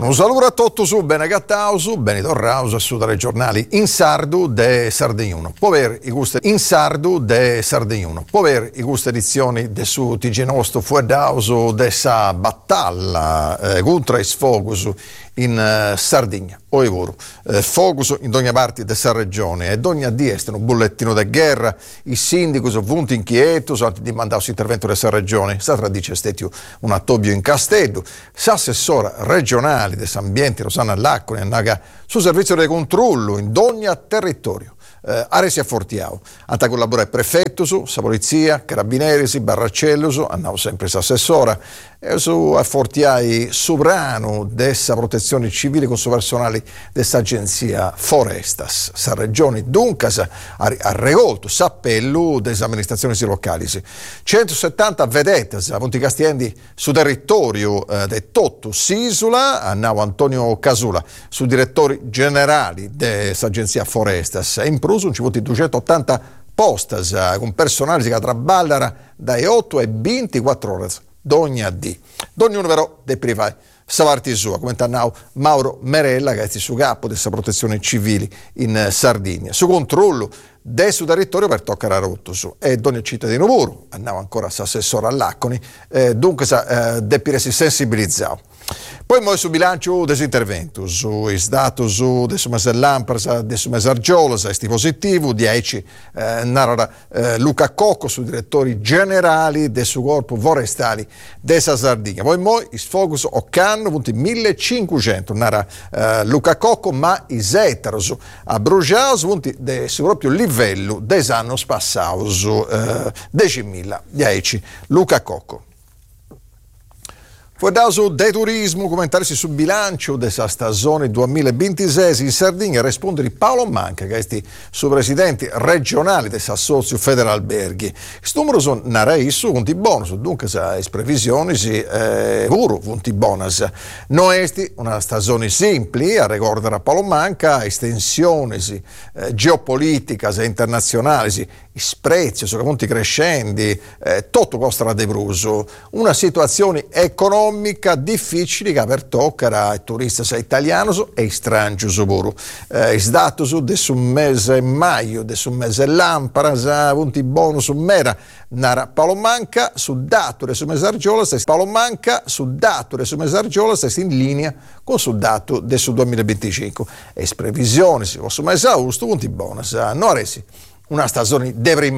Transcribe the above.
Un saluto a tutti su bene gattausu, bene torrausu su dalle giornali in sardu de Sardegnuno. Pover i gusti in sardu de Sardegnuno. Pover i gusti edizioni de su TG nostro fuerdausu de sa battaglia contro i sfogusu in Sardegna. Oi voro. Focuso in ogni parte della regione e ogni diestra un bollettino di guerra. I sindaci sono venuti inquietos anche di mandare intervento della regione. Sta tradizione stetiu un attobbio in Castello. S'assessora regionale dell'ambiente Rosanna Lacconi annaga sul servizio di controllo in ogni territorio. Aresi a Fortiao, a collaborare prefetto su, sa polizia, carabinieri, barracello andavo sempre s'assessora, e su a Fortiai sovrano dessa protezione civile con suo personale dessa agenzia Forestas, sa regione Duncas, ha regolto s'appello delle amministrazioni locali. 170 vedettes a Monti Castiendi su territorio de Totto Sisula, andavo Antonio Casula, su direttori generali dessa agenzia Forestas, e in Pruso ci voti 280 postas con personale che traballano dai 8 ai 24 ore d'ogni dì. Ognuno però dei privati savarti sua, come tannau Mauro Merella, che è su capo della protezione civile in Sardegna. Su controllo del suo territorio per toccare a rotto su. E ogni cittadino puro, andavo ancora assessore all'Acconi, dunque deppiresi sensibilizzato. Poi su bilancio desintervento, su dati su del mese Lamprasa, del mese Argiola, esti positivo, 10 narra Luca Cocco, su direttori generali del suo corpo forestali della Sardegna. Poi il focus Occanno, punti 1500, narra Luca Cocco, ma i Zettaros a Brugiaus, punti del suo proprio livello dell'anno passato, 10.010 Luca Cocco. Fuordauso de turismo, commentarsi sul bilancio della stagione 2026 in Sardegna, rispondere Paolo Manca, che è il presidente regionale dell'Assozio Federalberghi. Questo numero sono narei su punti bonus, dunque le previsioni puro punti bonus. Non è una stagione semplice, a ricordare a Paolo Manca, estensioni geopolitica internazionali, i sprezzi, sono punti crescenti, tutto costa di bruso, una situazione economica difficile che per toccare ai turisti italiani e stranieri pure. I dati del mese maggio, del mese Lampara, punti bonus mera, nara Paolo Manca, sul dato del mese Argiola, Paolo Manca, sul dato del mese Argiola, è in linea con sul dato del 2025. E previsioni, sul mese agosto, punti bonus, non resi una stagione